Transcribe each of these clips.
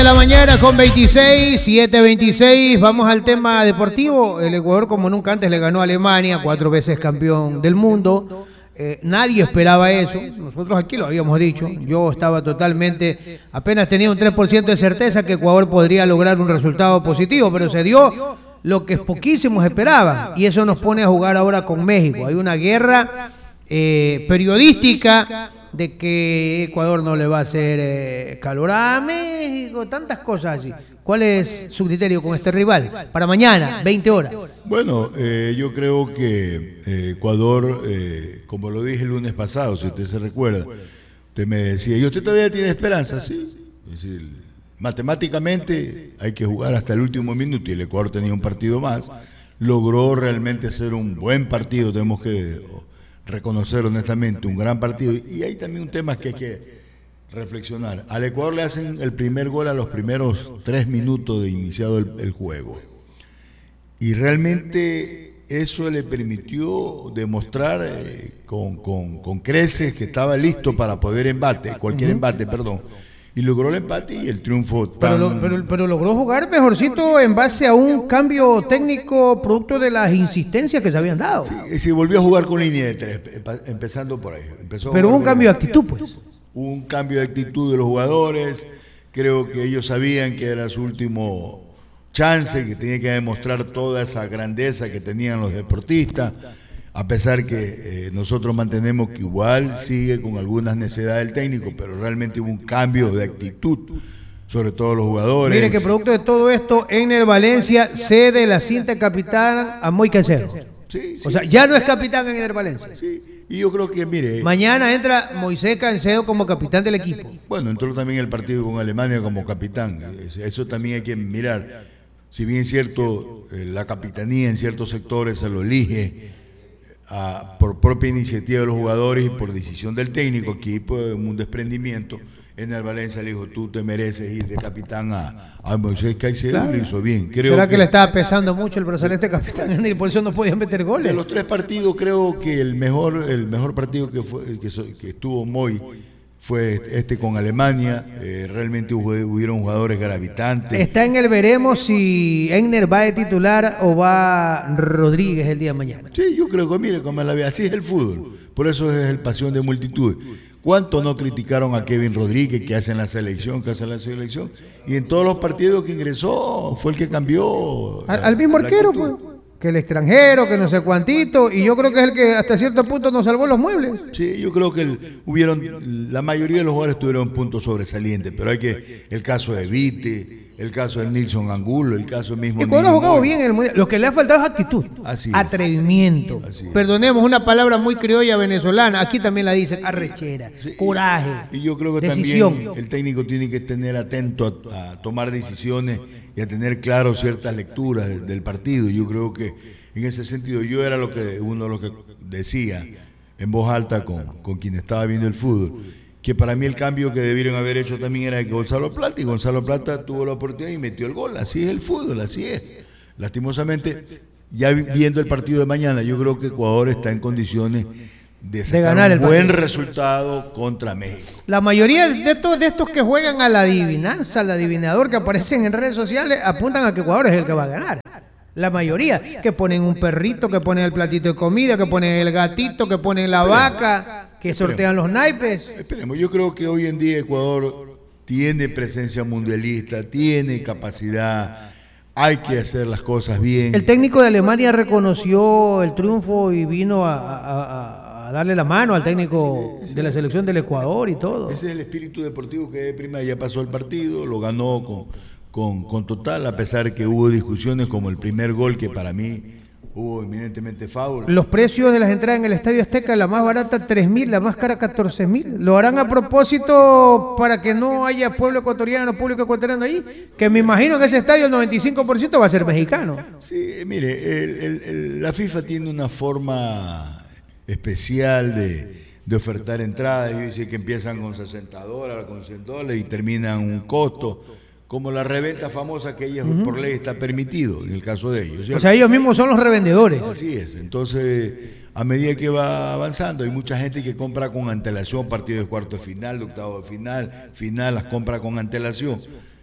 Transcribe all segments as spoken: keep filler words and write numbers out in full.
De la mañana con veintiséis, siete veintiséis, vamos al tema deportivo. El Ecuador como nunca antes le ganó a Alemania, cuatro veces campeón del mundo. Eh, nadie esperaba eso, nosotros aquí lo habíamos dicho. Yo estaba totalmente, apenas tenía un tres por ciento de certeza que Ecuador podría lograr un resultado positivo, pero se dio lo que poquísimos esperaban y eso nos pone a jugar ahora con México. Hay una guerra eh, periodística de que Ecuador no le va a hacer eh, calor a México, tantas cosas así. ¿Cuál es su criterio con este rival? Para mañana, veinte horas. Bueno, eh, yo creo que eh, Ecuador, eh, como lo dije el lunes pasado, si usted se recuerda, usted me decía, ¿y usted todavía tiene esperanza? Sí. Es decir, matemáticamente hay que jugar hasta el último minuto y el Ecuador tenía un partido más. Logró realmente ser un buen partido, tenemos que reconocer honestamente, un gran partido. Y hay también un tema que hay que reflexionar. Al Ecuador le hacen el primer gol a los primeros tres minutos de iniciado el, el juego. Y realmente eso le permitió demostrar eh, con, con, con creces que estaba listo para poder embate, cualquier uh-huh. embate, perdón. Y logró el empate y el triunfo tan... Pero, lo, pero, pero logró jugar mejorcito en base a un cambio técnico producto de las insistencias que se habían dado. Sí, se volvió a jugar con línea de tres, empezando por ahí. Empezó pero hubo un cambio de actitud, pues. Hubo un cambio de actitud de los jugadores. Creo que ellos sabían que era su último chance, que tenía que demostrar toda esa grandeza que tenían los deportistas. A pesar que eh, nosotros mantenemos que igual sigue con algunas necesidades del técnico, pero realmente hubo un cambio de actitud, sobre todo los jugadores. Mire que producto de todo esto, Enner Valencia cede la cinta de capitán a Moy Caicedo. Sí, sí. O sea, ya no es capitán Enner Valencia. Sí, y yo creo que, mire... Mañana entra Moisés Caicedo como capitán del equipo. Bueno, entró también el partido con Alemania como capitán. Eso también hay que mirar. Si bien es cierto, la capitanía en ciertos sectores se lo elige... A, por propia iniciativa de los jugadores y por decisión del técnico, aquí pues, un desprendimiento, en el Valencia le dijo, tú te mereces ir de capitán a, a Moisés Caicedo, claro. Y lo hizo bien. Creo ¿Será que, que le estaba pesando mucho el brazalete capitán y por eso no podían meter goles? De los tres partidos, creo que el mejor el mejor partido que fue que, que estuvo Moy fue este con Alemania. Eh, realmente hubieron jugadores gravitantes. Está en el veremos si Enner va de titular o va Rodríguez el día de mañana. Sí, yo creo que mire, como la ve, así es el fútbol. Por eso es el pasión de multitud. ¿Cuántos no criticaron a Kevin Rodríguez que hace en la selección, que hace en la selección? Y en todos los partidos que ingresó fue el que cambió. Al, la, al mismo arquero, pues. Que el extranjero, que no sé cuantito, y yo creo que es el que hasta cierto punto nos salvó los muebles. Sí, yo creo que el, hubieron, la mayoría de los jugadores tuvieron puntos sobresalientes, pero hay que, el caso de Vite, el caso de Nilson Angulo, el caso mismo... Ecuador ha jugado bien el mundial, lo que le ha faltado es actitud, Así es. atrevimiento, Así es. Perdonemos, una palabra muy criolla venezolana, aquí también la dicen, arrechera, sí, coraje, y yo creo que decisión. También el técnico tiene que tener atento a, a tomar decisiones y a tener claro ciertas lecturas de, del partido. Yo creo que en ese sentido yo era lo que uno de los que decía en voz alta con, con quien estaba viendo el fútbol, que para mí el cambio que debieron haber hecho también era que Gonzalo Plata, y Gonzalo Plata tuvo la oportunidad y metió el gol. Así es el fútbol, así es. Lastimosamente, ya viendo el partido de mañana, yo creo que Ecuador está en condiciones de sacar de ganar un buen resultado contra México. La mayoría de estos, de estos que juegan a la adivinanza, al adivinador que aparecen en redes sociales, apuntan a que Ecuador es el que va a ganar. La mayoría, que ponen un perrito, que ponen el platito de comida, que ponen el gatito, que ponen la esperemos, vaca, que esperemos, sortean los naipes. Esperemos, yo creo que hoy en día Ecuador tiene presencia mundialista, tiene capacidad, hay que hacer las cosas bien. El técnico de Alemania reconoció el triunfo y vino a... a, a a darle la mano al técnico de la selección del Ecuador y todo. Ese es el espíritu deportivo que de prima ya pasó el partido, lo ganó con, con, con total, a pesar que hubo discusiones como el primer gol que para mí hubo eminentemente foul. Los precios de las entradas en el Estadio Azteca, la más barata tres mil, la más cara catorce mil. ¿Lo harán a propósito para que no haya pueblo ecuatoriano, público ecuatoriano ahí? Que me imagino que ese estadio el noventa y cinco por ciento va a ser mexicano. Sí, mire, el, el, el, la FIFA tiene una forma especial de, de ofertar entradas. Yo dice que empiezan con sesenta dólares, con cien dólares y terminan un costo, como la reventa famosa que ellos uh-huh. por ley está permitido en el caso de ellos, ¿cierto? O sea, ellos mismos son los revendedores. Así es. Entonces, a medida que va avanzando, hay mucha gente que compra con antelación partidos de cuarto de final, de octavo de final, final, las compra con antelación.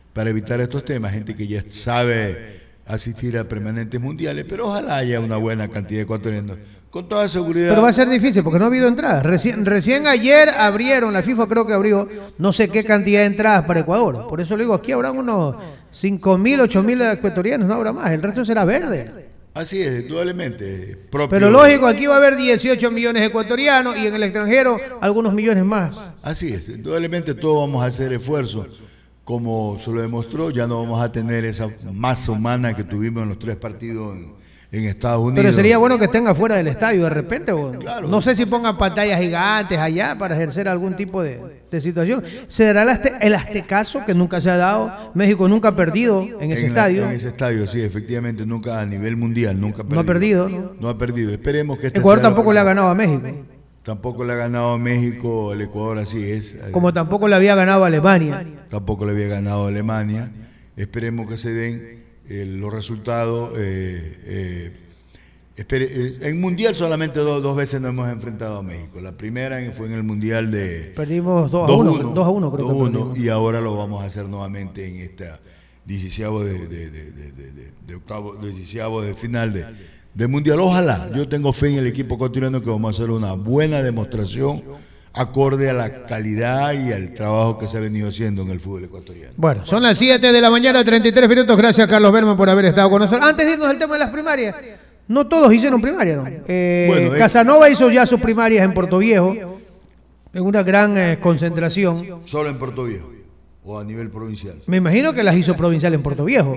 para evitar estos temas, gente que ya sabe asistir a permanentes mundiales, pero ojalá haya una buena cantidad de ecuatorianos, con toda seguridad. Pero va a ser difícil porque no ha habido entradas. Recién, recién ayer abrieron, la FIFA creo que abrió no sé qué cantidad de entradas para Ecuador. Por eso le digo, aquí habrán unos cinco mil, ocho mil ecuatorianos, no habrá más, el resto será verde. Así es, indudablemente. Propio. Pero lógico, aquí va a haber dieciocho millones de ecuatorianos y en el extranjero algunos millones más. Así es, indudablemente todos vamos a hacer esfuerzos. Como se lo demostró, ya no vamos a tener esa masa humana que tuvimos en los tres partidos en, en Estados Unidos. Pero sería bueno que estén afuera del estadio de repente. Bueno. Claro. No sé si pongan pantallas gigantes allá para ejercer algún tipo de, de situación. ¿Se dará el, azte, el aztecaso que nunca se ha dado? México nunca ha perdido en ese en estadio. La, en ese estadio, sí, efectivamente, nunca a nivel mundial, nunca ha perdido. No ha perdido. No, no ha perdido. Esperemos que este Ecuador tampoco le ha ganado a México. Tampoco le ha ganado a México, el Ecuador así es. Como tampoco le había ganado a Alemania. Tampoco le había ganado a Alemania. Esperemos que se den eh, los resultados. Eh, eh, espere, eh, en Mundial solamente dos, dos veces nos hemos enfrentado a México. La primera fue en el Mundial de... Perdimos dos a uno, dos a uno creo que perdimos. Y ahora lo vamos a hacer nuevamente en esta dieciseavo de, de, de, de, de, de, de octavo, dieciseavo de final de... de Mundial. Ojalá, yo tengo fe en el equipo ecuatoriano que vamos a hacer una buena demostración acorde a la calidad y al trabajo que se ha venido haciendo en el fútbol ecuatoriano. Bueno, son las siete de la mañana, treinta y tres minutos. Gracias, Carlos Berman, por haber estado con nosotros. Antes de irnos al tema de las primarias, no todos hicieron primaria, ¿no? Eh, bueno, eh, Casanova hizo ya sus primarias en Puerto Viejo, en una gran eh, concentración. ¿Solo en Puerto Viejo o a nivel provincial? Me imagino que las hizo provincial en Puerto Viejo.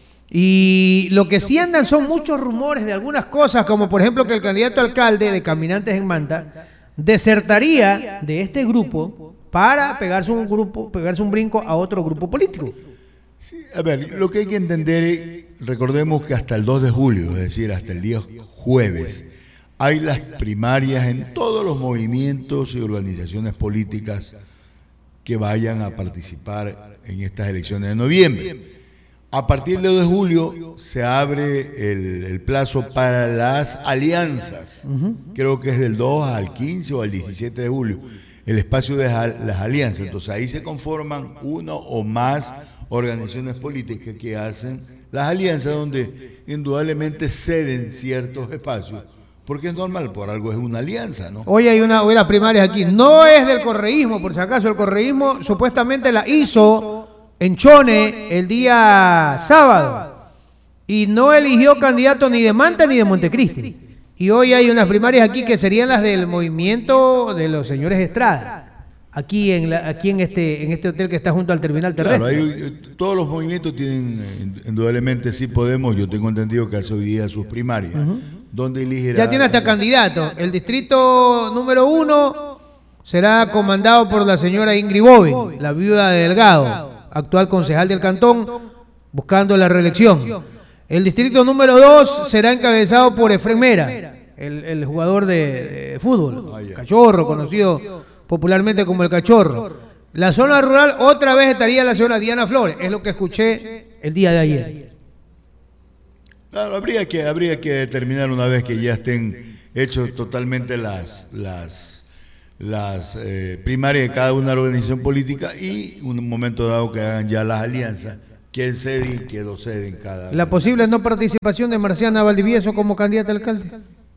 Y lo que sí andan son muchos rumores de algunas cosas, como por ejemplo que el candidato alcalde de Caminantes en Manta desertaría de este grupo para pegarse un grupo, pegarse un brinco a otro grupo político. Sí, a ver, lo que hay que entender, recordemos que hasta el dos de julio, es decir, hasta el día jueves, hay las primarias en todos los movimientos y organizaciones políticas que vayan a participar en estas elecciones de noviembre. A partir del dos de julio se abre el, el plazo para las alianzas. Uh-huh. Creo que es del dos al quince o al diecisiete de julio, el espacio de las alianzas. Entonces ahí se conforman uno o más organizaciones políticas que hacen las alianzas, donde indudablemente ceden ciertos espacios, porque es normal, por algo es una alianza, ¿no? Hoy hay una, hoy las primarias aquí, no es del correísmo, por si acaso, el correísmo supuestamente la hizo en Chone el día sábado y no eligió candidato ni de Manta ni de Montecristi. Y hoy hay unas primarias aquí que serían las del movimiento de los señores Estrada, aquí en la, aquí en este en este hotel que está junto al terminal terrestre. Claro, hay, todos los movimientos tienen, indudablemente sí Podemos, yo tengo entendido que hace hoy día sus primarias, uh-huh. donde elegirá... Ya tiene hasta candidato. El distrito número uno será comandado por la señora Ingrid Bobin, la viuda de Delgado, actual concejal del cantón, buscando la reelección. El distrito número dos será encabezado por Efrén Mera, el, el jugador de, de fútbol, oh, yeah. Cachorro, conocido popularmente como el Cachorro. La zona rural otra vez estaría la señora Diana Flores, es lo que escuché el día de ayer. Claro, habría que, habría que determinar una vez que ya estén hechos totalmente las... las las eh, primarias de cada una organización política y un momento dado que hagan ya las alianzas, quién cede y quién no cede en cada... ¿La posible no participación de Marciana Valdivieso como candidata a alcalde?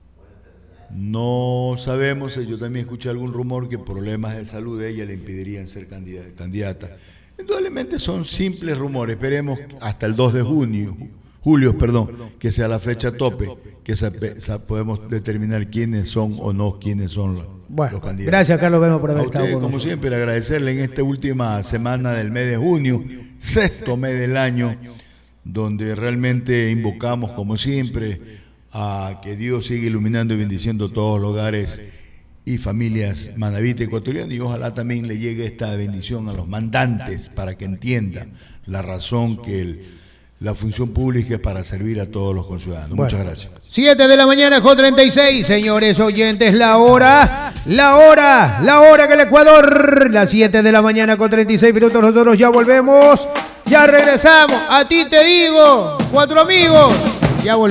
No sabemos, yo también escuché algún rumor que problemas de salud de ella le impedirían ser candidata. Indudablemente son simples rumores, esperemos hasta el dos de junio, julio, perdón, que sea la fecha tope, que se, se, podemos determinar quiénes son o no quiénes son los, bueno, los candidatos. Gracias, Carlos Berman, por haber a usted, estado con como nosotros. siempre, agradecerle en esta última semana del mes de junio, sexto mes del año, donde realmente invocamos, como siempre, a que Dios siga iluminando y bendiciendo todos los hogares y familias manavitas ecuatorianas, y ojalá también le llegue esta bendición a los mandantes para que entiendan la razón que el La función pública es para servir a todos los conciudadanos. Bueno, muchas gracias. siete de la mañana con treinta y seis, señores oyentes, la hora, la hora, la hora que el Ecuador, las siete de la mañana con treinta y seis minutos, nosotros ya volvemos, ya regresamos, a ti te digo, cuatro amigos, ya volvemos.